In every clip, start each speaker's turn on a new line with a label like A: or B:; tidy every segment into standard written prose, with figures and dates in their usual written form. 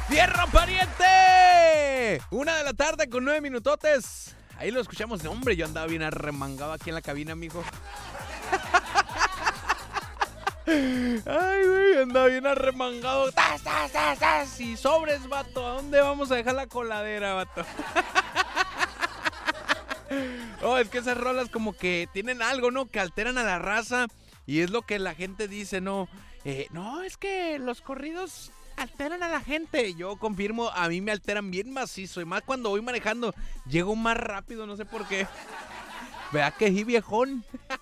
A: ¡Fierro, pariente! 1:00 con 9 minutotes. Ahí lo escuchamos. Hombre, yo andaba bien arremangado aquí en la cabina, mijo. Ay, güey, andaba bien arremangado. ¡Tas, tas, tas, tas! Y sobres, vato. ¿A dónde vamos a dejar la coladera, vato? Oh, es que esas rolas como que tienen algo, ¿no? Que alteran a la raza. Y es lo que la gente dice, ¿no? No, es que los corridos alteran a la gente. Yo confirmo, a mí me alteran bien macizo. Y más cuando voy manejando, llego más rápido, no sé por qué. Vea que sí, viejón.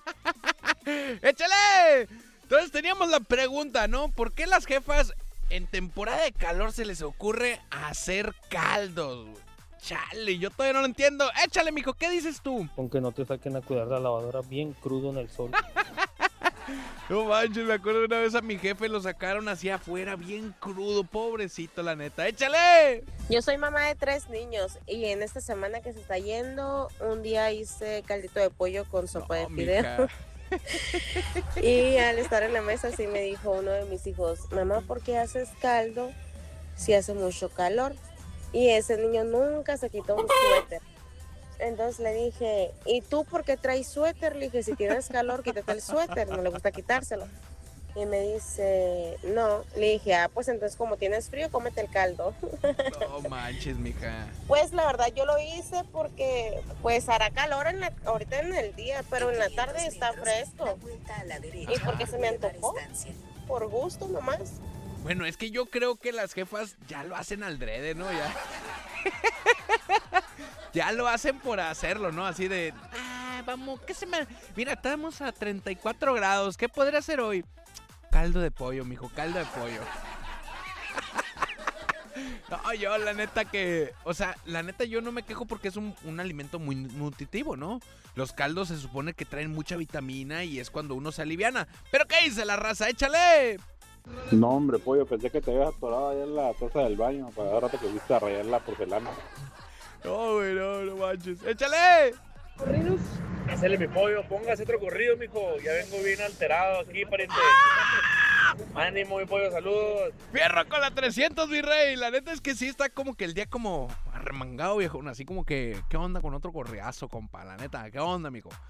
A: ¡Échale! Entonces teníamos la pregunta, ¿no? ¿Por qué las jefas en temporada de calor se les ocurre hacer caldos, güey? Chale, yo todavía no lo entiendo. Échale, mijo, ¿qué dices tú?
B: Aunque no te saquen a cuidar la lavadora bien crudo en el sol.
A: No manches, me acuerdo una vez a mi jefe lo sacaron así afuera, bien crudo, pobrecito, la neta. ¡Échale!
C: Yo soy mamá de 3 niños y en esta semana que se está yendo, un día hice caldito de pollo con sopa de fideo. Y al estar en la mesa sí me dijo uno de mis hijos, mamá, ¿por qué haces caldo si hace mucho calor? Y ese niño nunca se quitó un suéter. Entonces le dije, ¿y tú por qué traes suéter? Le dije, si tienes calor, quítate el suéter, no le gusta quitárselo. Y me dice, no. Le dije, pues entonces como tienes frío, cómete el caldo.
A: No manches, mija.
C: Pues la verdad yo lo hice porque pues hará calor ahorita en el día, pero en la tarde está fresco. Y porque se me antojó, por gusto nomás.
A: Bueno, es que yo creo que las jefas ya lo hacen al drede, ¿no? Ya lo hacen por hacerlo, ¿no? Así de, vamos, ¿qué se me...? Mira, estamos a 34 grados, ¿qué podría hacer hoy? Caldo de pollo, mijo, caldo de pollo. No, yo la neta que... O sea, la neta yo no me quejo porque es un alimento muy nutritivo, ¿no? Los caldos se supone que traen mucha vitamina y es cuando uno se aliviana. ¿Pero qué dice la raza? ¡Échale!
D: No, hombre, pollo, pensé que te habías atorado allá en la taza del baño. Para ahora te pusiste a rayar la porcelana.
A: No, güey, no manches. ¡Échale!
E: Corridos. Hacele mi pollo, póngase otro corrido, mijo. Ya vengo bien alterado aquí, pariente. Ánimo, mi pollo, saludos.
A: Fierro con la 300, mi rey. La neta es que sí está como que el día como arremangado, viejo. Así como que, ¿qué onda con otro correazo, compa? La neta, ¿qué onda, mijo?